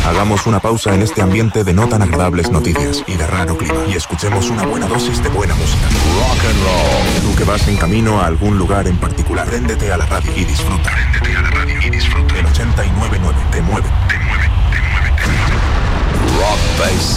Hagamos una pausa en este ambiente de no tan agradables noticias y de raro clima y escuchemos una buena dosis de buena música. Rock and roll. Tú que vas en camino a algún lugar en particular, préndete a la radio y disfruta. Préndete a la radio y disfruta.